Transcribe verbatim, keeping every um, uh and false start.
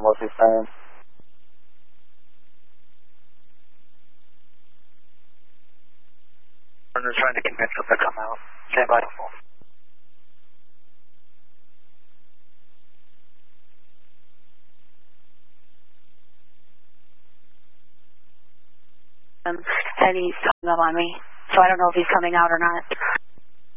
what's he saying? They're trying to convince them to come out. Stand by. Um, and he's hung up on me, so I don't know if he's coming out or not.